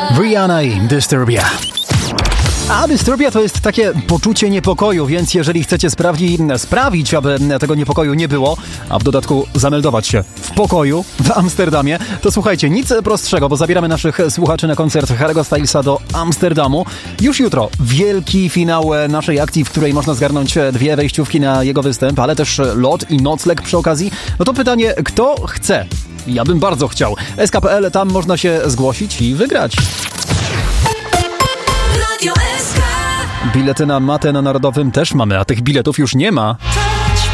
Rihanna i Disturbia. A Disturbia to jest takie poczucie niepokoju, więc jeżeli chcecie sprawić, aby tego niepokoju nie było, a w dodatku zameldować się w pokoju w Amsterdamie, to słuchajcie, nic prostszego, bo zabieramy naszych słuchaczy na koncert Harry'ego Stylesa do Amsterdamu. Już jutro wielki finał naszej akcji, w której można zgarnąć 2 wejściówki na jego występ, ale też lot i nocleg przy okazji. No to pytanie, kto chce? Ja bym bardzo chciał. SK.pl, tam można się zgłosić i wygrać. Bilety na matę na Narodowym też mamy, a tych biletów już nie ma.